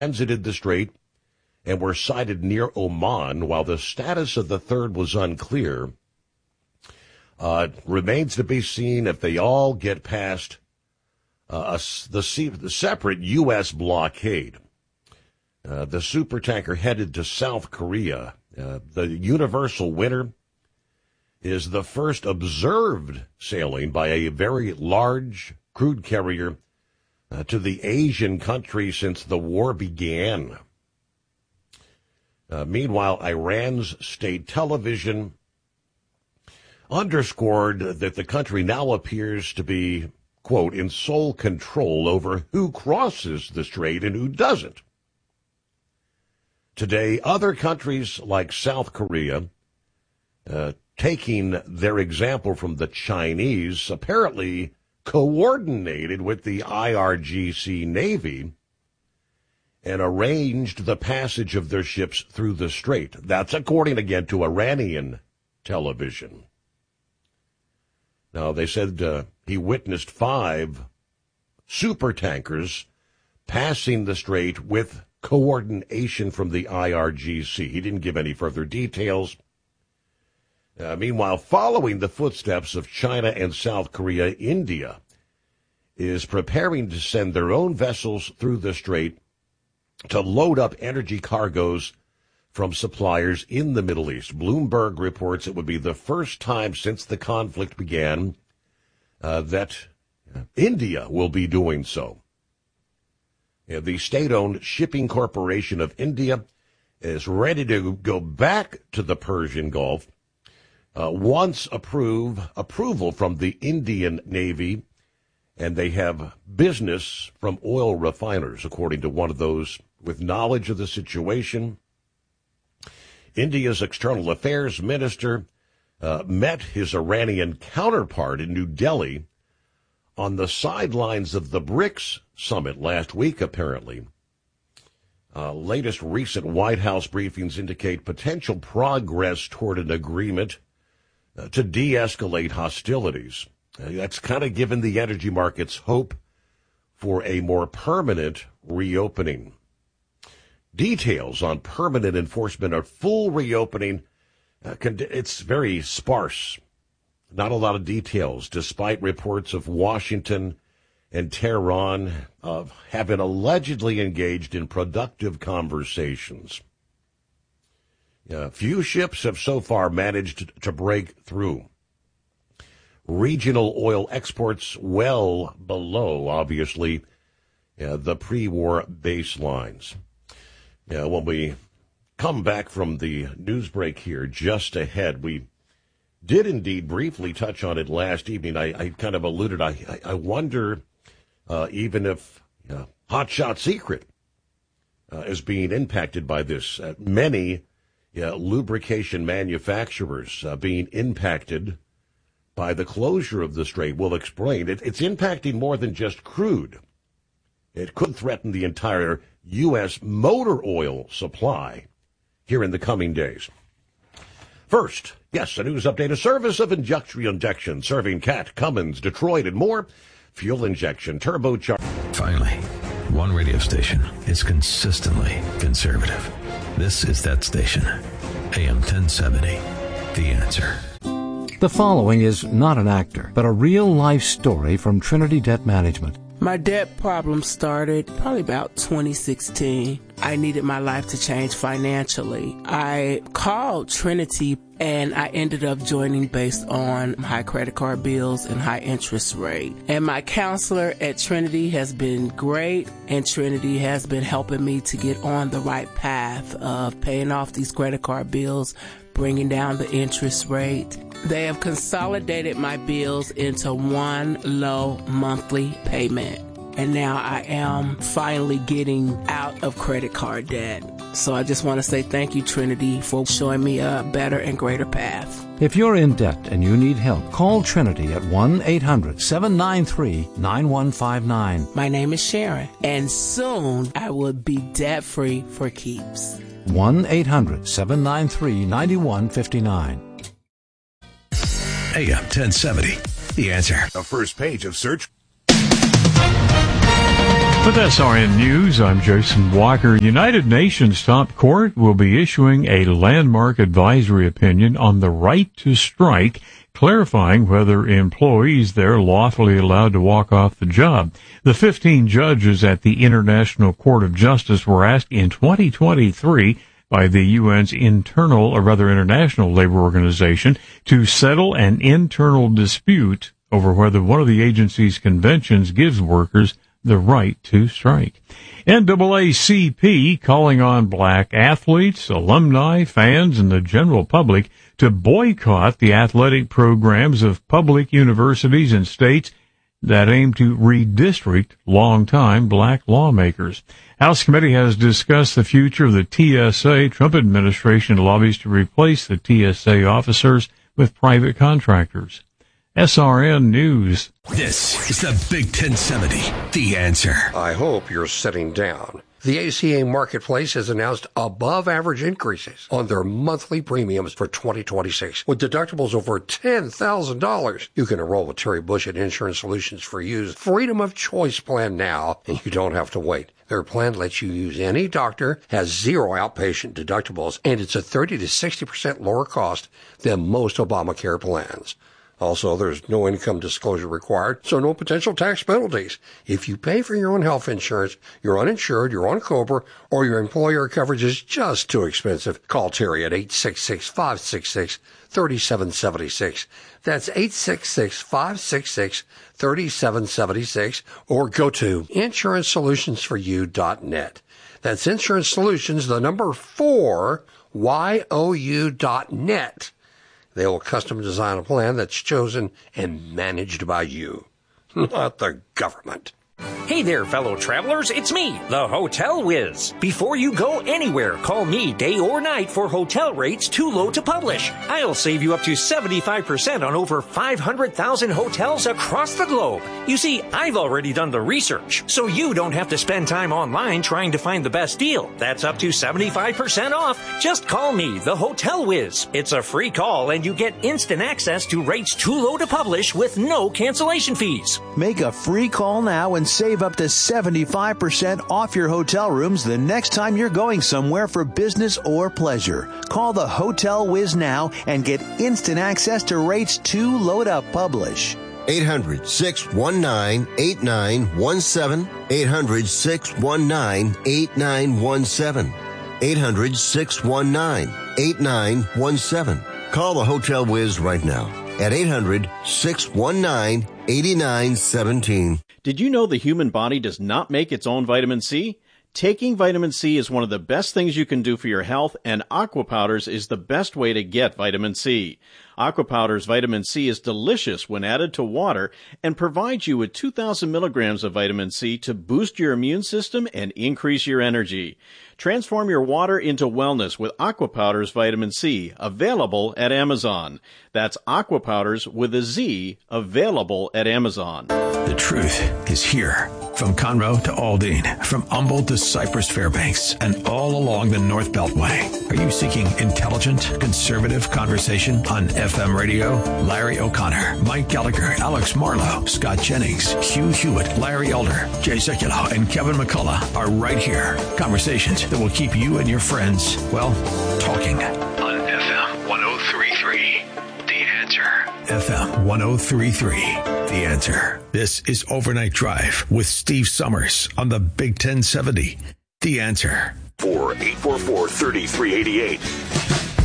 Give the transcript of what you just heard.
transited the strait and were sighted near Oman, while the status of the third was unclear. It remains to be seen if they all get past the separate U.S. blockade. The supertanker headed to South Korea. The universal winner is the first observed sailing by a very large crude carrier to the Asian country since the war began. Meanwhile, Iran's state television underscored that the country now appears to be, quote, in sole control over who crosses the strait and who doesn't. Today, other countries like South Korea, taking their example from the Chinese, apparently coordinated with the IRGC Navy and arranged the passage of their ships through the strait. That's according, again, to Iranian television. Now, they said he witnessed 5 supertankers passing the strait with coordination from the IRGC. He didn't give any further details. Meanwhile, following the footsteps of China and South Korea, India is preparing to send their own vessels through the strait to load up energy cargoes from suppliers in the Middle East. Bloomberg reports it would be the first time since the conflict began that India will be doing so. The state-owned Shipping Corporation of India is ready to go back to the Persian Gulf once approval from the Indian Navy, and they have business from oil refiners, according to one of those with knowledge of the situation. India's External Affairs Minister met his Iranian counterpart in New Delhi on the sidelines of the BRICS summit last week, apparently. Latest recent White House briefings indicate potential progress toward an agreement to de-escalate hostilities. That's kind of given the energy markets hope for a more permanent reopening. Details on permanent enforcement or full reopening, it's very sparse. Not a lot of details, despite reports of Washington and Tehran having allegedly engaged in productive conversations. Few ships have so far managed to break through. Regional oil exports well below, obviously, the pre-war baselines. When we come back from the news break here just ahead, we did indeed briefly touch on it last evening. I kind of alluded. I wonder even if Hotshot Secret is being impacted by this. Many lubrication manufacturers being impacted by the closure of the strait. We'll explain. It's impacting more than just crude. It could threaten the entire U.S. motor oil supply here in the coming days. First, yes, a news update, a service of industrial injection, serving Cat, Cummins, Detroit, and more. Fuel injection, turbocharged. Finally, one radio station is consistently conservative. This is that station, AM 1070, The Answer. The following is not an actor, but a real-life story from Trinity Debt Management. My debt problem started probably about 2016. I needed my life to change financially. I called Trinity and I ended up joining based on high credit card bills and high interest rate. And my counselor at Trinity has been great, and Trinity has been helping me to get on the right path of paying off these credit card bills, bringing down the interest rate. They have consolidated my bills into one low monthly payment. And now I am finally getting out of credit card debt. So I just want to say thank you, Trinity, for showing me a better and greater path. If you're in debt and you need help, call Trinity at 1-800-793-9159. My name is Sharon, and soon I will be debt-free for keeps. 1-800-793-9159. AM 1070, The Answer. The first page of search. With SRN News, I'm Jason Walker. United Nations Top Court will be issuing a landmark advisory opinion on the right to strike, clarifying whether employees there are lawfully allowed to walk off the job. The 15 judges at the International Court of Justice were asked in 2023 by the UN's International Labor Organization to settle an internal dispute over whether one of the agency's conventions gives workers the right to strike. NAACP calling on black athletes, alumni, fans, and the general public to boycott the athletic programs of public universities and states that aim to redistrict longtime black lawmakers. House Committee has discussed the future of the TSA. Trump administration lobbies to replace the TSA officers with private contractors. SRN News. This is the Big 1070, The Answer. I hope you're sitting down. The ACA Marketplace has announced above-average increases on their monthly premiums for 2026. With deductibles over $10,000, you can enroll with Terry Bush at Insurance Solutions for You's Freedom of Choice plan now, and you don't have to wait. Their plan lets you use any doctor, has zero outpatient deductibles, and it's a 30 to 60% lower cost than most Obamacare plans. Also, there's no income disclosure required, so no potential tax penalties. If you pay for your own health insurance, you're uninsured, you're on COBRA, or your employer coverage is just too expensive, call Terry at 866-566-3776. That's 866-566-3776, or go to InsuranceSolutionsForYou.net. That's Insurance Solutions, the number 4, YOU.net. They will custom design a plan that's chosen and managed by you, not the government. Hey there, fellow travelers. It's me, the Hotel Whiz. Before you go anywhere, call me day or night for hotel rates too low to publish. I'll save you up to 75% on over 500,000 hotels across the globe. You see, I've already done the research, so you don't have to spend time online trying to find the best deal. That's up to 75% off. Just call me, the Hotel Whiz. It's a free call, and you get instant access to rates too low to publish with no cancellation fees. Make a free call now and save up to 75% off your hotel rooms the next time you're going somewhere for business or pleasure. Call the Hotel Whiz now and get instant access to rates too low to publish. 800-619-8917. 800-619-8917. 800-619-8917. Call the Hotel Whiz right now at 800-619-8917. Did you know the human body does not make its own vitamin C? Taking vitamin C is one of the best things you can do for your health, and Aqua Powders is the best way to get vitamin C. Aqua Powders vitamin C is delicious when added to water and provides you with 2,000 milligrams of vitamin C to boost your immune system and increase your energy. Transform your water into wellness with Aqua Powders Vitamin C, available at Amazon. That's Aqua Powders with a Z, available at Amazon. The truth is here. From Conroe to Aldine, from Humboldt to Cypress Fairbanks, and all along the North Beltway. Are you seeking intelligent, conservative conversation on FM radio? Larry O'Connor, Mike Gallagher, Alex Marlowe, Scott Jennings, Hugh Hewitt, Larry Elder, Jay Sekulow, and Kevin McCullough are right here. Conversations that will keep you and your friends, well, talking. On FM 103.3, The Answer. FM 103.3, The Answer. This is Overnight Drive with Steve Summers on the Big 1070, The Answer. For 844-3388.